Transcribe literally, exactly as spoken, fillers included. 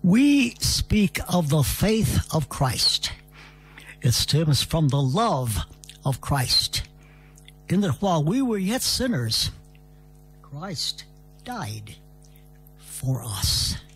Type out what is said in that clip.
We speak of the faith of Christ. It stems from the love of Christ, in that while we were yet sinners, Christ died for us.